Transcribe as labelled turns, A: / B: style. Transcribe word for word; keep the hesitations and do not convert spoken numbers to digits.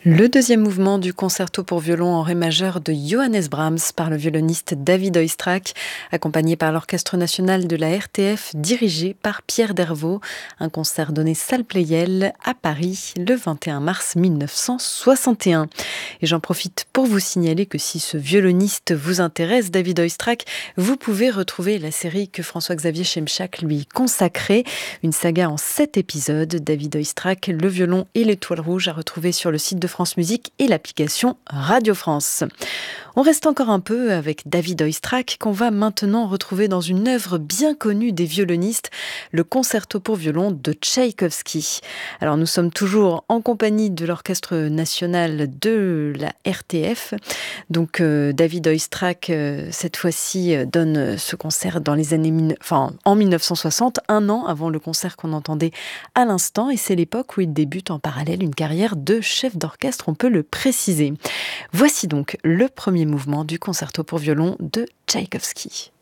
A: Le deuxième mouvement du concerto pour violon en ré majeur de Johannes Brahms par le violoniste David Oistrakh, accompagné par l'Orchestre national de la R T F, dirigé par Pierre Dervaux. Un concert donné salle Pleyel à Paris le vingt et un mars mille neuf cent soixante et un. Et j'en profite pour vous signaler que si ce violoniste vous intéresse, David Oistrakh, vous pouvez retrouver la série que François-Xavier Schemschak lui consacrait, une saga en sept épisodes. David Oistrakh, le violon et l'étoile rouge, à retrouver sur le site de France Musique et l'application Radio France. On reste encore un peu avec David Oistrakh qu'on va maintenant retrouver dans une œuvre bien connue des violonistes, le concerto pour violon de Tchaïkovski. Alors nous sommes toujours en compagnie de l'Orchestre national de la R T F. Donc euh, David Oistrakh euh, cette fois-ci euh, donne ce concert dans les années, enfin en mille neuf cent soixante, un an avant le concert qu'on entendait à l'instant, et c'est l'époque où il débute en parallèle une carrière de chef d'orchestre, on peut le préciser. Voici donc le premier mouvement du concerto pour violon de Tchaïkovski.